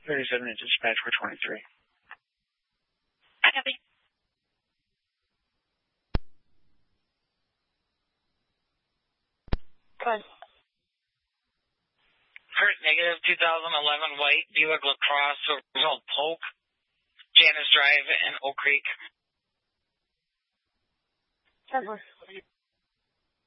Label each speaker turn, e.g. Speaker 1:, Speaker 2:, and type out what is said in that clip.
Speaker 1: 37 to dispatch for 23.
Speaker 2: Copy.
Speaker 3: Good.
Speaker 4: Kurt, negative 2011 white Buick LaCrosse, result Polk, Janice Drive, and Oak Creek.
Speaker 3: 10-4.